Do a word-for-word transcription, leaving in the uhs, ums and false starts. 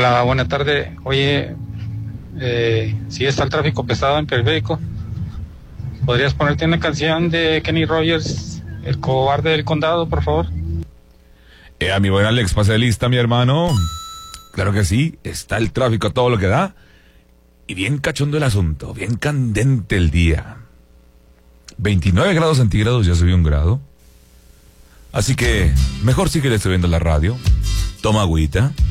Hola, buena tarde. Oye, eh, si está el tráfico pesado en Periférico, ¿podrías ponerte una canción de Kenny Rogers, El cobarde del condado, por favor? Eh, a mi buen Alex, pase de lista, mi hermano. Claro que sí, está el tráfico a todo lo que da. Y bien cachondo el asunto, bien candente el día. veintinueve grados centígrados, ya subió un grado. Así que mejor sigue subiendo la radio. Toma agüita.